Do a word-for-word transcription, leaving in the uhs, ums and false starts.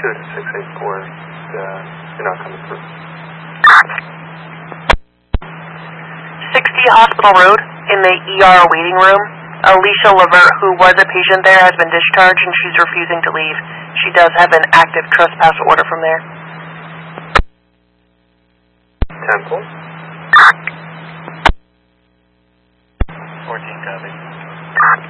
two to six eight four, uh, you're not coming through. sixty Hospital Road, in the E R waiting room. Alicia Levert, who was a patient there, has been discharged and she's refusing to leave. She does have an active trespass order from there. Temple.